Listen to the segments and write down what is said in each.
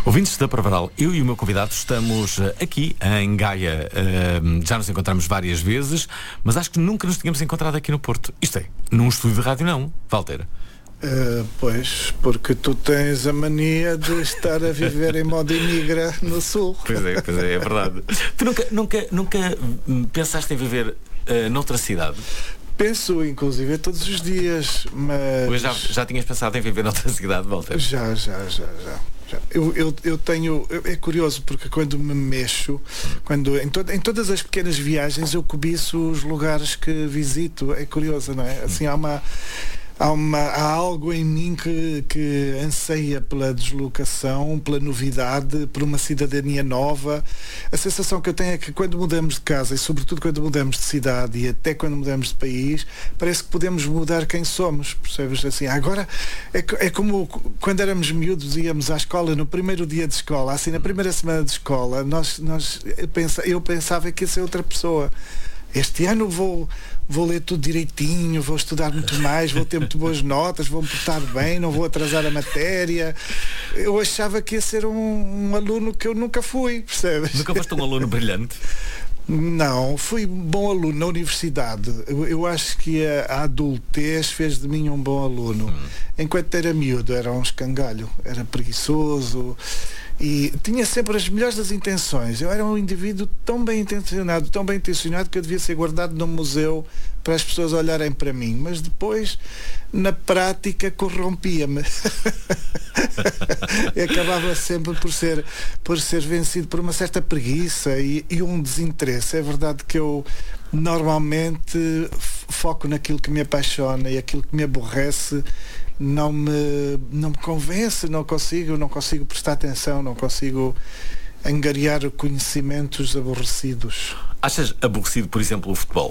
Ouvintes da Provaral, eu e o meu convidado estamos aqui em Gaia. Já nos encontramos várias vezes, mas acho que nunca nos tínhamos encontrado aqui no Porto. Isto é, num estúdio de rádio não, Walter. Pois, porque tu tens a mania de estar a viver em modo imigra no Sul. Pois é, é verdade. Tu nunca pensaste em viver noutra cidade? Penso, inclusive, todos os dias, mas... Pois já tinhas pensado em viver noutra cidade, Walter? Já. Eu tenho... É curioso, porque quando me mexo, em todas as pequenas viagens, eu cobiço os lugares que visito. É curioso, não é? Assim, há algo em mim que anseia pela deslocação, pela novidade, por uma cidadania nova. A sensação que eu tenho é que quando mudamos de casa e sobretudo quando mudamos de cidade e até quando mudamos de país, parece que podemos mudar quem somos, percebes? Assim, agora é como quando éramos miúdos, íamos à escola no primeiro dia de escola, assim, na primeira semana de escola, eu pensava que ia ser outra pessoa. Este ano vou ler tudo direitinho, vou estudar muito mais, vou ter muito boas notas, vou me portar bem, não vou atrasar a matéria. Eu achava que ia ser um aluno que eu nunca fui, percebes? Nunca foste um aluno brilhante? Não, fui bom aluno na universidade. Eu acho que a adultez fez de mim um bom aluno. Enquanto era miúdo, era um escangalho, era preguiçoso e tinha sempre as melhores das intenções. Eu era um indivíduo tão bem intencionado que eu devia ser guardado num museu para as pessoas olharem para mim, mas depois na prática corrompia-me. E acabava sempre por ser vencido por uma certa preguiça e um desinteresse. É verdade que eu normalmente foco naquilo que me apaixona, e aquilo que me aborrece não me convence, não consigo prestar atenção, não consigo angariar conhecimentos aborrecidos. Achas aborrecido, por exemplo, o futebol?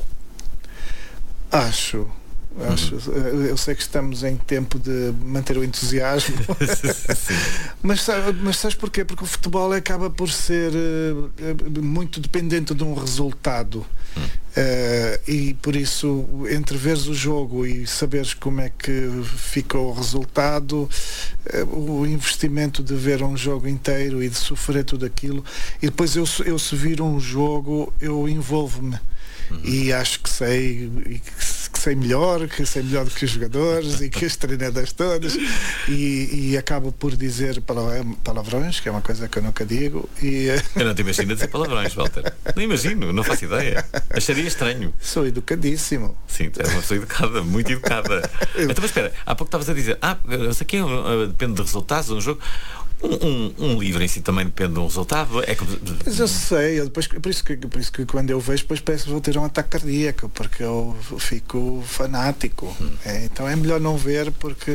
Acho. Eu sei que estamos em tempo de manter o entusiasmo. mas sabes porquê? Porque o futebol acaba por ser muito dependente de um resultado. E por isso, entre veres o jogo e saberes como é que ficou o resultado, o investimento de ver um jogo inteiro e de sofrer tudo aquilo, e depois eu se vir um jogo, eu envolvo-me. E acho que sei melhor do que os jogadores e que os treinadores todos, e acabo por dizer palavrões, que é uma coisa que eu nunca digo. Eu não te imagino dizer palavrões, Walter. Não imagino, não faço ideia. Acharia estranho. Sou educadíssimo. Sim, tu és uma pessoa educada, muito educada. Então, mas espera, há pouco estavas a dizer, isso aqui depende de resultados de um jogo. Um livro em si também depende de um resultado. Mas eu sei, por isso que quando eu vejo, depois parece que vou ter um ataque cardíaco, porque eu fico fanático. Então é melhor não ver, porque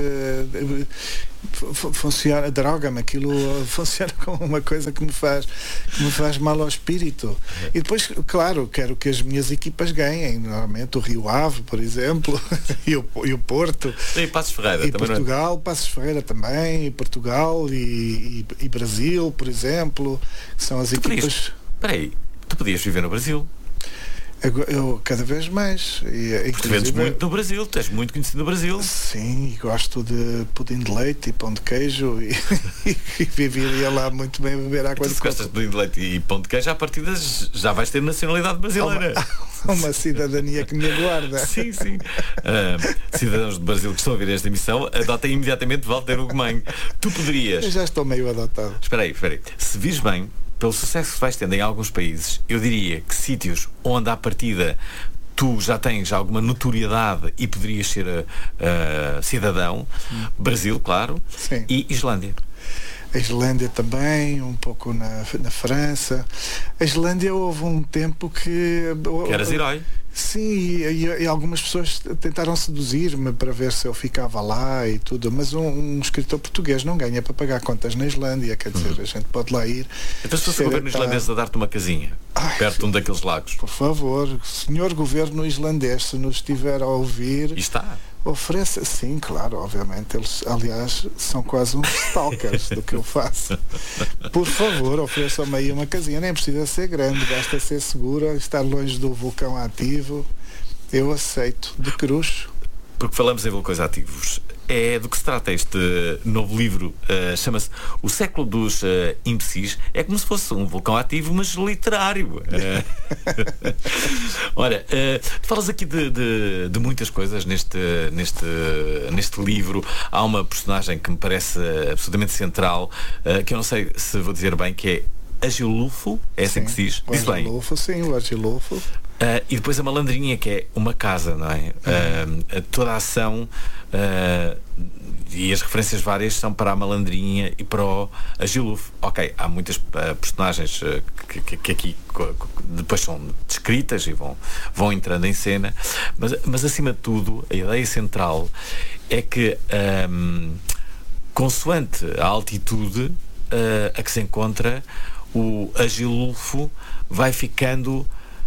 funciona, droga-me, aquilo funciona como uma coisa que me faz mal ao espírito. E depois, claro, quero que as minhas equipas ganhem, normalmente o Rio Ave, por exemplo, e o Porto, e Passos Ferreira, e também Portugal, Passos Ferreira também, e Portugal e Brasil, por exemplo, são as equipas. Espera aí, tu podias viver no Brasil. Eu cada vez mais. Tu vendes muito no Brasil, tu és muito conhecido no Brasil. Sim, gosto de pudim de leite e pão de queijo e viveria lá muito bem a beber água de coco. Se gostas de pudim de leite e pão de queijo, à partida já vais ter nacionalidade brasileira. Uma cidadania que me aguarda. Sim. Cidadãos do Brasil que estão a ouvir esta emissão, adotem imediatamente Walter Ugumem. Tu poderias... Eu já estou meio adotado. Espera aí. Se vires bem, pelo sucesso que vais tendo em alguns países, eu diria que sítios onde à partida tu já tens alguma notoriedade e poderias ser cidadão, Brasil, claro, sim. E Islândia. A Islândia também, um pouco na França. A Islândia houve um tempo que eras herói. Sim, e algumas pessoas tentaram seduzir-me para ver se eu ficava lá e tudo, mas um escritor português não ganha para pagar contas na Islândia, quer dizer, a gente pode lá ir. Então se fosse o governo islandês a dar-te uma casinha perto de um daqueles lagos? Por favor, senhor governo islandês, se nos estiver a ouvir... E está? Ofereça, sim, claro, obviamente. Eles, aliás, são quase uns stalkers do que eu faço. Por favor, ofereçam-me aí uma casinha. Nem precisa ser grande, basta ser segura, estar longe do vulcão ativo. Eu aceito, de cruz. Porque falamos em vulcões ativos. é do que se trata este novo livro. Chama-se O Século dos Imbecis. É como se fosse um vulcão ativo, mas literário. Ora, tu falas aqui de muitas coisas neste livro. Há uma personagem que me parece absolutamente central, que eu não sei se vou dizer bem, que é Agilulfo, é assim que se diz? Diz bem. Sim, o Agilulfo. E depois a malandrinha, que é uma casa, não é? Toda a ação e as referências várias são para a malandrinha e para o Agilulfo. Ok, há muitas personagens que aqui depois são descritas e vão entrando em cena, mas acima de tudo a ideia central é que consoante a altitude a que se encontra, o Agilulfo vai ficando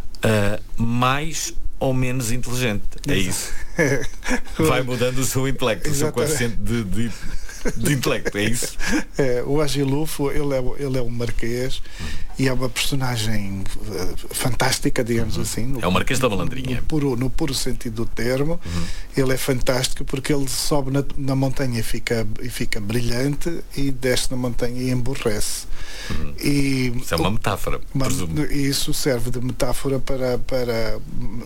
mais ou menos inteligente. É isso. Vai mudando o seu intelecto, o seu coeficiente de intelecto, é isso? O Agilulfo, ele é um marquês e é uma personagem fantástica, digamos assim. É o Marquês da Malandrinha. No puro sentido do termo. Ele é fantástico porque ele sobe na montanha e fica brilhante, e desce na montanha e emborrece. Isso é uma metáfora, presumo. Isso serve de metáfora para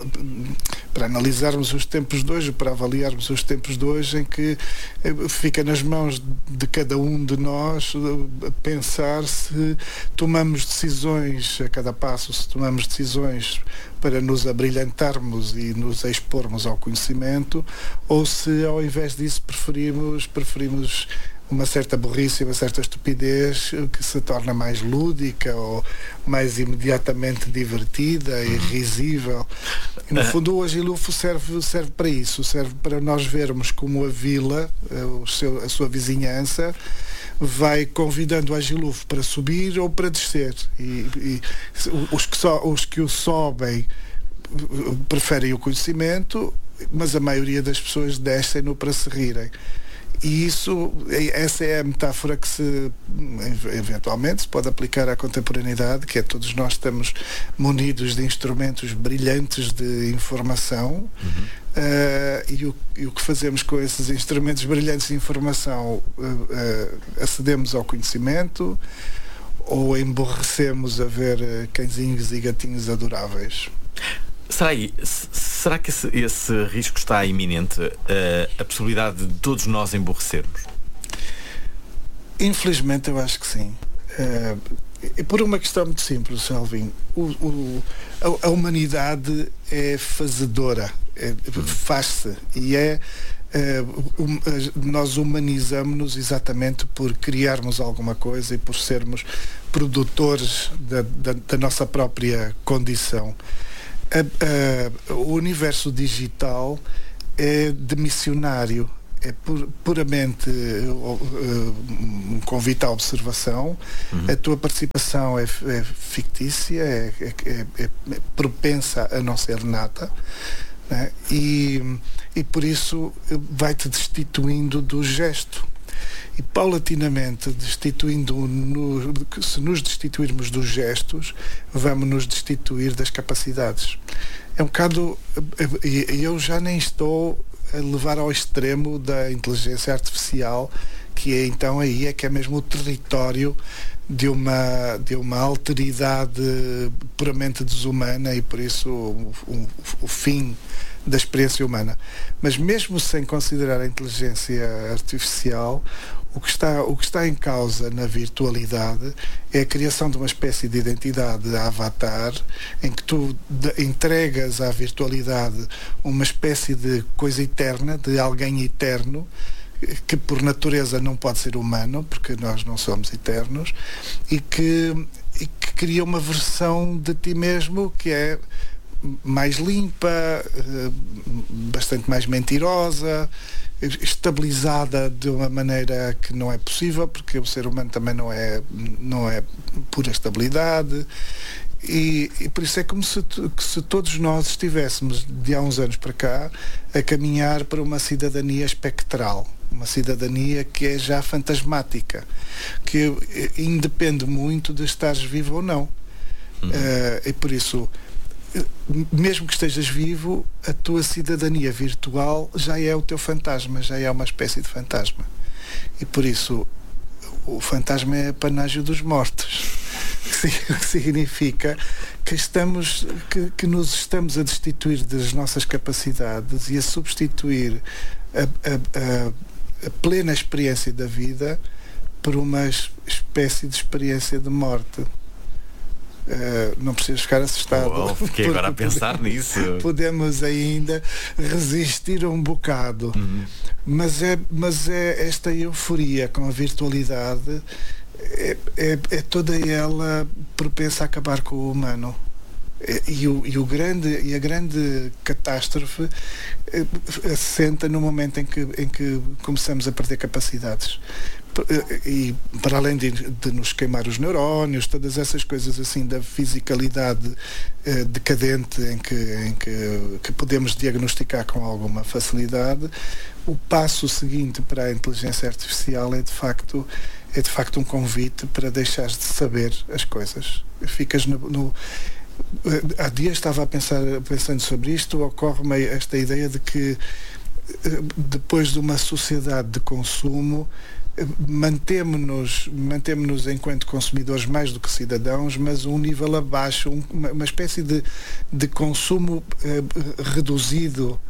analisarmos os tempos de hoje, para avaliarmos os tempos de hoje, em que fica nas mãos de cada um de nós pensar se tomamos decisões a cada passo, se tomamos decisões para nos abrilhantarmos e nos expormos ao conhecimento, ou se ao invés disso preferimos uma certa burrice, uma certa estupidez que se torna mais lúdica ou mais imediatamente divertida e risível. E, no fundo, o Agilulfo serve para isso, serve para nós vermos como a vila, a sua vizinhança, vai convidando o Agilulfo para subir ou para descer. E os que o sobem preferem o conhecimento, mas a maioria das pessoas descem-no para se rirem. E essa é a metáfora que eventualmente se pode aplicar à contemporaneidade, que é todos nós estamos munidos de instrumentos brilhantes de informação. E o que fazemos com esses instrumentos brilhantes de informação? Acedemos ao conhecimento ou emborrecemos a ver cãezinhos e gatinhos adoráveis? Será que esse risco está iminente, a possibilidade de todos nós emborrecermos? Infelizmente eu acho que sim. E por uma questão muito simples, Salvin. A humanidade é fazedora, faz-se, e nós humanizamos-nos exatamente por criarmos alguma coisa e por sermos produtores da nossa própria condição. O universo digital é de missionário, é puramente um convite à observação. A tua participação é fictícia, é propensa a não ser nata, né? E por isso vai-te destituindo do gesto. E paulatinamente, se nos destituirmos dos gestos, vamos nos destituir das capacidades. É um bocado. Eu já nem estou a levar ao extremo da inteligência artificial, que é então aí é que é mesmo o território de uma alteridade puramente desumana e por isso o fim da experiência humana. Mas mesmo sem considerar a inteligência artificial, o que está em causa na virtualidade é a criação de uma espécie de identidade avatar, em que tu entregas à virtualidade uma espécie de coisa eterna, de alguém eterno, que por natureza não pode ser humano, porque nós não somos eternos, e que cria uma versão de ti mesmo que é mais limpa, bastante mais mentirosa, estabilizada de uma maneira que não é possível, porque o ser humano também não é pura estabilidade. E por isso é como se todos nós estivéssemos, de há uns anos para cá, a caminhar para uma cidadania espectral, uma cidadania que é já fantasmática, que independe muito de estares vivo ou não. E por isso mesmo que estejas vivo, a tua cidadania virtual já é o teu fantasma, já é uma espécie de fantasma. E por isso o fantasma é apanágio dos mortos, que significa que nos estamos a destituir das nossas capacidades e a substituir a plena experiência da vida por uma espécie de experiência de morte. Não precisas ficar assustado. Fiquei agora a pensar nisso. Podemos ainda resistir um bocado. Mas é esta euforia com a virtualidade é toda ela propensa a acabar com o humano. E a grande catástrofe assenta no momento em que começamos a perder capacidades. E para além de nos queimar os neurónios, todas essas coisas assim da fisicalidade decadente em que podemos diagnosticar com alguma facilidade, o passo seguinte para a inteligência artificial é de facto um convite para deixares de saber as coisas. Ficas há dias estava pensando sobre isto, ocorre-me esta ideia de que depois de uma sociedade de consumo mantemos-nos enquanto consumidores mais do que cidadãos, mas um nível abaixo, uma espécie de consumo reduzido,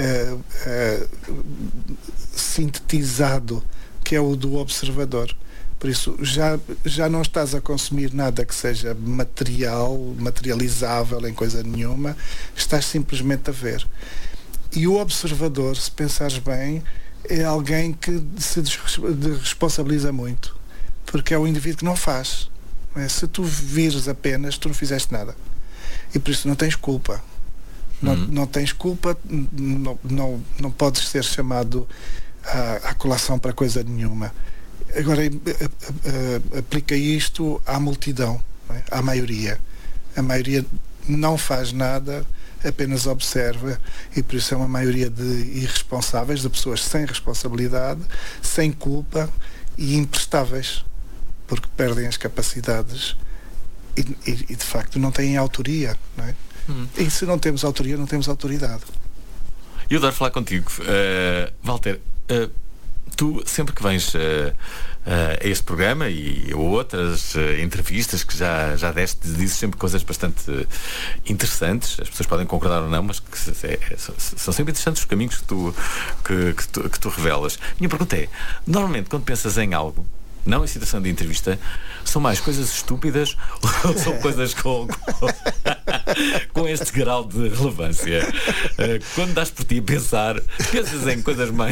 sintetizado, que é o do observador. Por isso, já não estás a consumir nada que seja materializável em coisa nenhuma, estás simplesmente a ver. E o observador, se pensares bem, é alguém que se responsabiliza muito, porque é o indivíduo que não faz. Não é? Se tu vires apenas, tu não fizeste nada. E por isso não tens culpa. Não tens culpa, não podes ser chamado à colação para coisa nenhuma. Agora, aplica isto à multidão, não é? À maioria. A maioria não faz nada, apenas observa, e por isso é uma maioria de irresponsáveis, de pessoas sem responsabilidade, sem culpa e imprestáveis, porque perdem as capacidades e de facto não têm autoria, não é? E se não temos autoria, não temos autoridade. Eu adoro falar contigo, Walter. Tu, sempre que vens a este programa e a outras entrevistas que já deste, dizes sempre coisas bastante interessantes. As pessoas podem concordar ou não, mas que são sempre interessantes os caminhos que tu revelas. Minha pergunta é, normalmente quando pensas em algo, não em situação de entrevista, são mais coisas estúpidas ou são coisas com este grau de relevância? Quando dás por ti a pensar, pensas em coisas mais...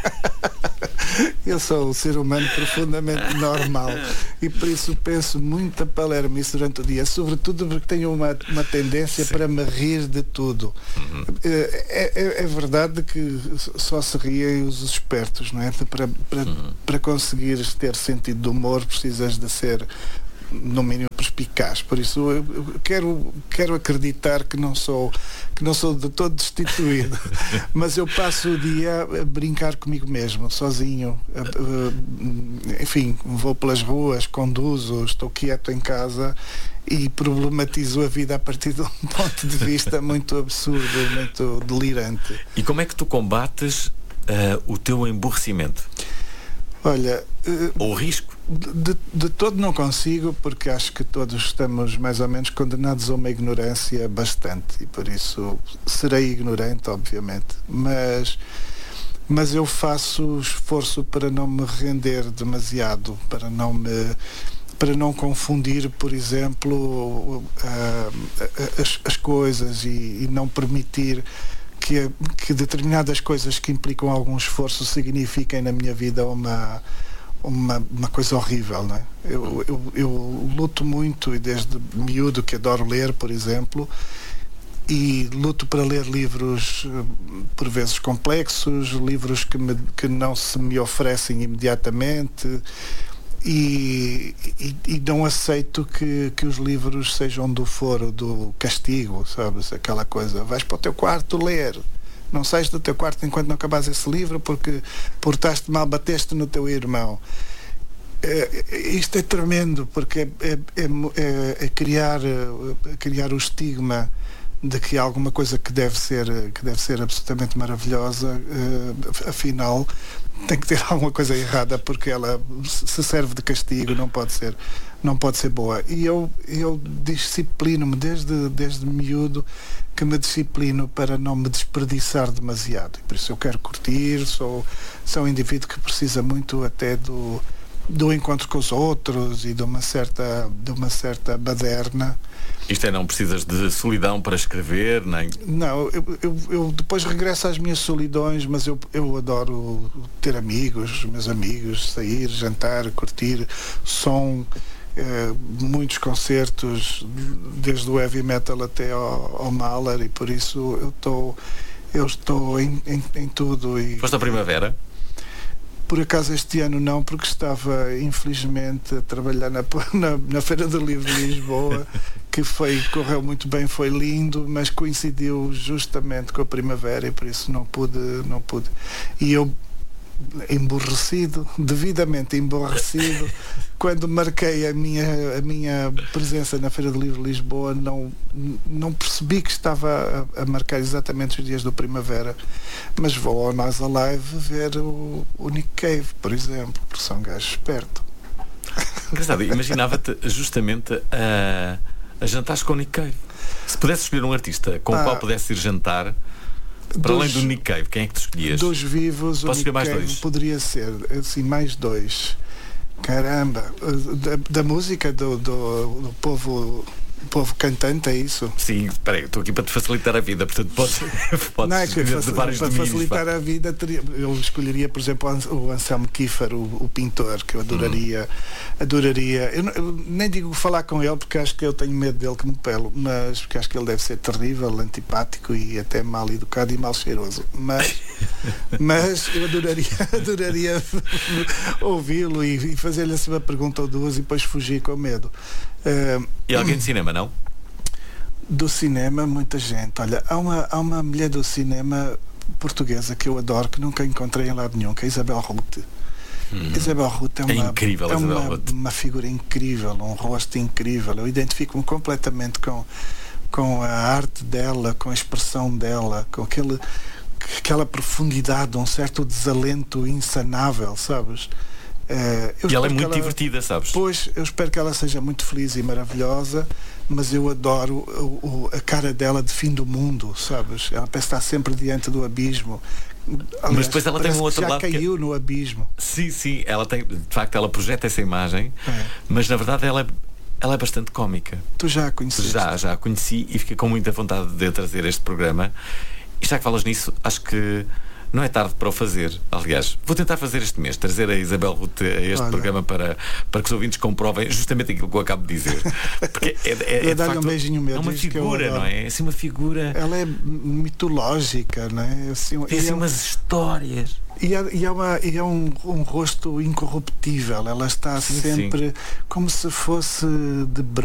Eu sou um ser humano profundamente normal e por isso penso muito a palermice durante o dia, sobretudo porque tenho uma tendência para me rir de tudo. É verdade que só se riem os espertos, não é? Para conseguires ter sentido de humor precisas de ser no mínimo perspicaz. Por isso eu quero acreditar que não sou de todo destituído, mas eu passo o dia a brincar comigo mesmo, sozinho. Enfim, vou pelas ruas, conduzo, estou quieto em casa e problematizo a vida a partir de um ponto de vista muito absurdo, muito delirante. E como é que tu combates o teu emborrecimento? Olha, ou o risco? De todo não consigo, porque acho que todos estamos mais ou menos condenados a uma ignorância bastante, e por isso serei ignorante, obviamente, mas eu faço esforço para não me render demasiado, para não confundir, por exemplo, as coisas e não permitir que determinadas coisas que implicam algum esforço signifiquem na minha vida uma coisa horrível, não é? Eu luto muito, e desde miúdo que adoro ler, por exemplo, e luto para ler livros por vezes complexos, livros que não se me oferecem imediatamente, e não aceito que os livros sejam do foro do castigo, sabes? Aquela coisa, vais para o teu quarto ler, não sais do teu quarto enquanto não acabas esse livro porque portaste mal, bateste no teu irmão. Isto é tremendo, porque é criar o estigma de que há alguma coisa que deve ser absolutamente maravilhosa, afinal tem que ter alguma coisa errada, porque ela se serve de castigo, não pode ser boa. E eu disciplino-me desde miúdo, que me disciplino para não me desperdiçar demasiado. E por isso eu quero curtir, sou um indivíduo que precisa muito até do encontro com os outros e de uma certa baderna. Isto é, não precisas de solidão para escrever, nem... Não, eu depois regresso às minhas solidões, mas eu adoro ter amigos, meus amigos, sair, jantar, curtir, som, muitos concertos, desde o heavy metal até ao Mahler, e por isso eu estou em tudo. Foste à Primavera? Por acaso este ano não, porque estava infelizmente a trabalhar na Feira do Livro de Lisboa, que correu muito bem, foi lindo, mas coincidiu justamente com a Primavera e por isso não pude. E eu, devidamente emborrecido, quando marquei a minha presença na Feira do Livro de Lisboa, não percebi que estava a marcar exatamente os dias do Primavera, mas vou ao NASA Live ver o Nick Cave, por exemplo, porque sou um gajo esperto. Engraçado, imaginava-te justamente a jantares com o Nick Cave. Se pudesse escolher um artista com o qual pudesse ir jantar, para além do Nick Cave, quem é que tu escolhias? Dos vivos, o Nick Cave poderia ser, assim, mais dois. Caramba, da música do povo cantante, é isso? Sim, espera aí, estou aqui para te facilitar a vida, portanto podes não é que de vários para domínios, facilitar a vida eu escolheria, por exemplo, o Anselmo Kiefer, o pintor, que eu adoraria. Eu nem digo falar com ele, porque acho que eu tenho medo dele que me pelo, mas porque acho que ele deve ser terrível, antipático e até mal educado e mal cheiroso, mas eu adoraria ouvi-lo e fazer-lhe assim uma pergunta ou duas e depois fugir com medo. E alguém de cinema, não? Do cinema, muita gente. Olha, há uma mulher do cinema portuguesa que eu adoro, que nunca encontrei em lado nenhum, que é Isabel Ruth. Isabel Ruth é incrível, uma figura incrível, um rosto incrível. Eu identifico-me completamente com a arte dela, com a expressão dela, com aquela profundidade, um certo desalento insanável, sabes? E ela é muito divertida, sabes? Pois, eu espero que ela seja muito feliz e maravilhosa, mas eu adoro a cara dela de fim do mundo, sabes? Ela parece estar sempre diante do abismo. Aliás, mas depois ela tem um outro lado que já caiu no abismo. Sim, ela tem, de facto, ela projeta essa imagem, mas na verdade ela é bastante cómica. Tu já a conheceste? Já a conheci e fiquei com muita vontade de trazer este programa. E já que falas nisso, acho que não é tarde para o fazer. Aliás, vou tentar fazer este mês, trazer a Isabel Ruth a este programa para que os ouvintes comprovem justamente aquilo que eu acabo de dizer. Porque de facto, um beijinho meu, é uma figura, não é? É assim uma figura. Ela é mitológica, não é? Tem assim umas histórias. E é um rosto incorruptível. Ela está sempre como se fosse de